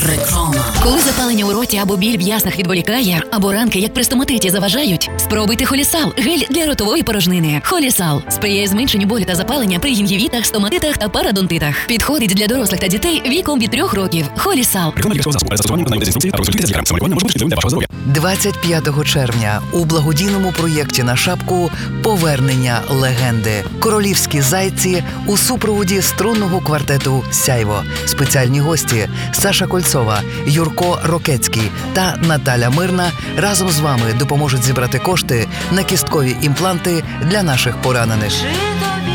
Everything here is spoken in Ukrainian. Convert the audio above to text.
Реклама. Коли запалення у роті або біль в яснах відволікає, або ранки, як при стоматиті, заважають, спробуйте Холісал – гель для ротової порожнини. Холісал сприяє зменшенню болю та запалення при гінгівітах, стоматитах та парадонтитах. Підходить для дорослих та дітей віком від 3 років. Холісал. 25 червня у благодійному проєкті на шапку «Повернення легенди». Королівські зайці у супроводі струнного квартету «Сяйво». Спеціальні гості Саша Кольцова, Юрко Рокецький та Наталя Мирна разом з вами допоможуть зібрати кошти на кісткові імпланти для наших поранених.